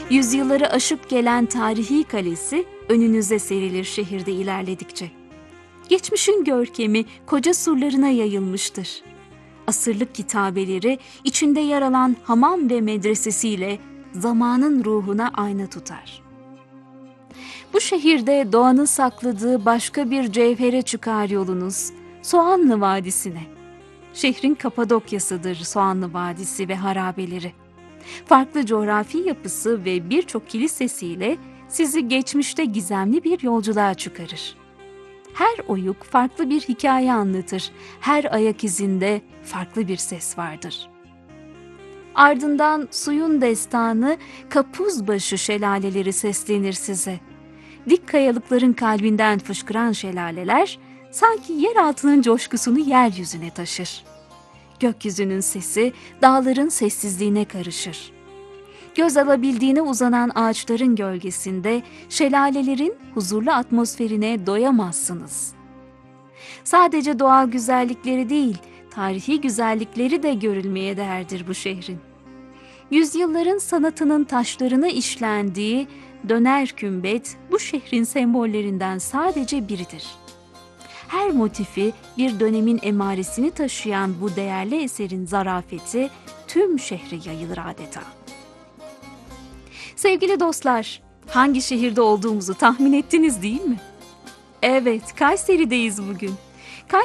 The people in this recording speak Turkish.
Yüzyılları aşıp gelen tarihi kalesi önünüze serilir şehirde ilerledikçe. Geçmişin görkemi koca surlarına yayılmıştır. Asırlık kitabeleri içinde yer alan hamam ve medresesiyle zamanın ruhuna ayna tutar. Bu şehirde doğanın sakladığı başka bir cevhere çıkar yolunuz, Soğanlı Vadisi'ne. Şehrin Kapadokya'sıdır Soğanlı Vadisi ve harabeleri. Farklı coğrafi yapısı ve birçok kilisesiyle sizi geçmişte gizemli bir yolculuğa çıkarır. Her oyuk farklı bir hikaye anlatır, her ayak izinde farklı bir ses vardır. Ardından suyun destanı Kapuzbaşı şelaleleri seslenir size. Dik kayalıkların kalbinden fışkıran şelaleler, sanki yer altının coşkusunu yeryüzüne taşır. Gökyüzünün sesi dağların sessizliğine karışır. Göz alabildiğine uzanan ağaçların gölgesinde şelalelerin huzurlu atmosferine doyamazsınız. Sadece doğal güzellikleri değil, tarihi güzellikleri de görülmeye değerdir bu şehrin. Yüzyılların sanatının taşlarına işlendiği döner kümbet bu şehrin sembollerinden sadece biridir. Her motifi bir dönemin emaresini taşıyan bu değerli eserin zarafeti tüm şehre yayılır adeta. Sevgili dostlar, hangi şehirde olduğumuzu tahmin ettiniz değil mi? Evet, Kayseri'deyiz bugün.